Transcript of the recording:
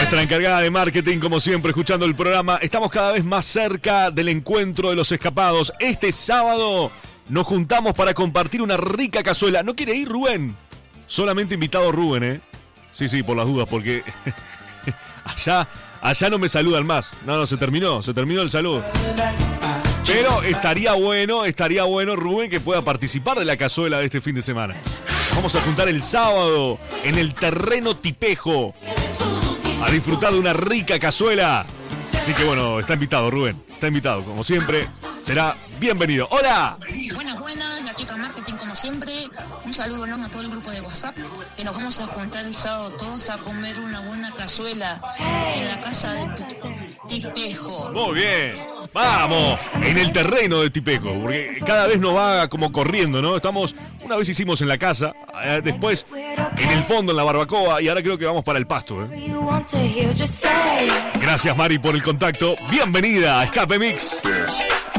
Nuestra encargada de marketing, como siempre, escuchando el programa. Estamos cada vez más cerca del encuentro de los escapados. Este sábado nos juntamos para compartir una rica cazuela. ¿No quiere ir, Rubén? Solamente invitado Rubén, ¿eh? Sí, por las dudas, porque allá no me saludan más. No, se terminó el saludo. Pero estaría bueno, Rubén, que pueda participar de la cazuela de este fin de semana. Vamos a juntar el sábado en el terreno Tipejo a disfrutar de una rica cazuela. Así que bueno, está invitado, Rubén. Está invitado, como siempre. Será bienvenido. ¡Hola! Buenas, la chica marketing como siempre. Un saludo enorme a todo el grupo de WhatsApp. Que nos vamos a juntar el sábado todos a comer una buena cazuela en la casa de Tipejo. Muy bien. Vamos, en el terreno de Tipejo, porque cada vez nos va como corriendo, ¿no? Una vez hicimos en la casa, después en el fondo, en la barbacoa, y ahora creo que vamos para el pasto, ¿eh? Gracias, Mari, por el contacto. Bienvenida a Escape Mix.